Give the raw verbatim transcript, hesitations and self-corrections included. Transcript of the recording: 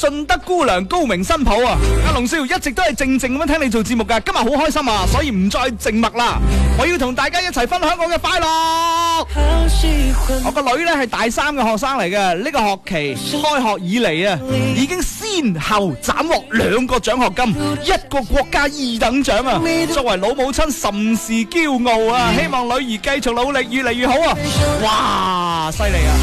順德姑娘高明新抱啊！阿龍少一直都係靜靜咁樣聽你做節目㗎，今日好開心啊，所以唔再靜默啦，我要同大家一齊分享我嘅快樂。我個女呢係大三嘅學生嚟嘅，呢個學期開學以嚟啊，已經先後斬獲兩個獎學金，一個國家二等獎啊！作為老母親甚是驕傲啊！希望女兒繼續努力，越嚟越好啊！哇，犀利啊！